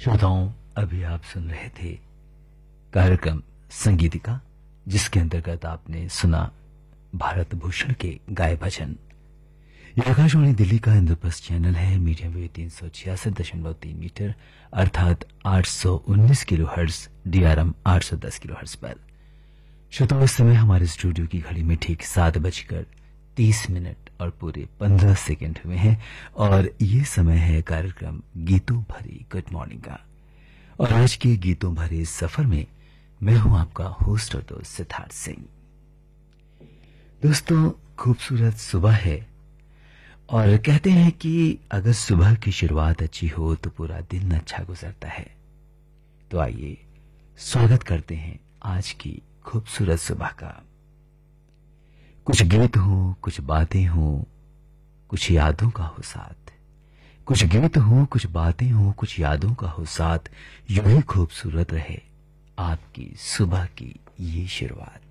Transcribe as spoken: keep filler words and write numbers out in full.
श्रोताओं, अभी आप सुन रहे थे कार्यक्रम संगीतिका, जिसके अंतर्गत आपने सुना भारत भूषण के गाए भजन। यह आकाशवाणी दिल्ली का इंद्रप्रस्थ चैनल है। मीडियम वेव तीन सौ छियासठ दशमलव तीन मीटर अर्थात आठ सौ उन्नीस किलो हर्ट्ज, डीआरएम आठ सौ दस किलो हर्ट्ज पर। श्रोताओं, इस समय हमारे स्टूडियो की घड़ी में ठीक सात बजकर तीस मिनट और पूरे पंद्रह सेकंड हुए हैं और ये समय है कार्यक्रम गीतों भरी गुड मॉर्निंग का। और आज के गीतों भरे सफर में मैं हूं आपका होस्ट और दोस्त सिद्धार्थ सिंह। दोस्तों, खूबसूरत सुबह है और कहते हैं कि अगर सुबह की शुरुआत अच्छी हो तो पूरा दिन अच्छा गुजरता है। तो आइए स्वागत करते हैं आज की खूबसूरत सुबह का। कुछ गीत हो, कुछ बातें हो, कुछ यादों का हो साथ। कुछ गीत हो, कुछ बातें हो, कुछ यादों का हो साथ। यूं ही खूबसूरत रहे आपकी सुबह की ये शुरुआत।